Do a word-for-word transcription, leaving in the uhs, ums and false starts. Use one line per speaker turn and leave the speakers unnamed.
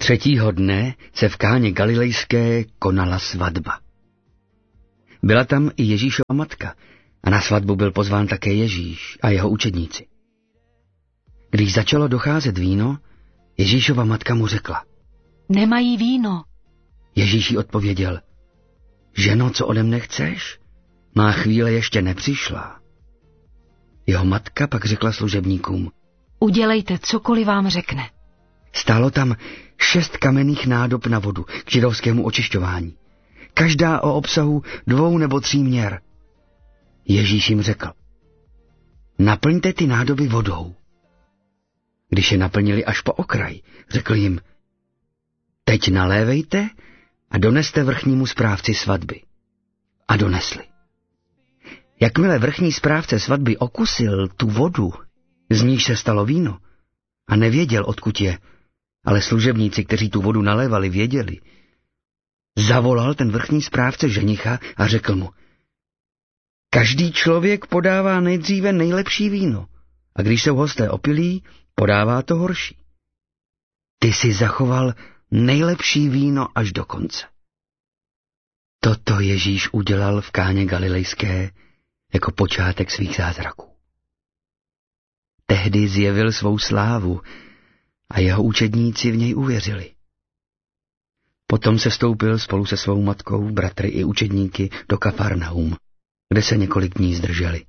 Třetího dne se v Káně Galilejské konala svatba. Byla tam i Ježíšova matka a na svatbu byl pozván také Ježíš a jeho učedníci. Když začalo docházet víno, Ježíšova matka mu řekla:
Nemají víno.
Ježíš jí odpověděl: Ženo, co ode mne chceš? Má chvíle ještě nepřišla. Jeho matka pak řekla služebníkům:
Udělejte, cokoliv vám řekne.
Stálo tam šest kamenných nádob na vodu k židovskému očišťování. Každá o obsahu dvou nebo tří měr. Ježíš jim řekl: Naplňte ty nádoby vodou. Když je naplnili až po okraj, řekl jim: Teď nalévejte a doneste vrchnímu správci svatby. A donesli. Jakmile vrchní správce svatby okusil tu vodu, z níž se stalo víno, a nevěděl, odkud je, ale služebníci, kteří tu vodu nalévali, věděli, zavolal ten vrchní správce ženicha a řekl mu: Každý člověk podává nejdříve nejlepší víno, a když jsou hosté opilí, podává to horší. Ty jsi zachoval nejlepší víno až do konce. Toto Ježíš udělal v Káně Galilejské jako počátek svých zázraků. Tehdy zjevil svou slávu a jeho učedníci v něj uvěřili. Potom se vstoupil spolu se svou matkou, bratry i učedníky do Kafarnaum, kde se několik dní zdrželi.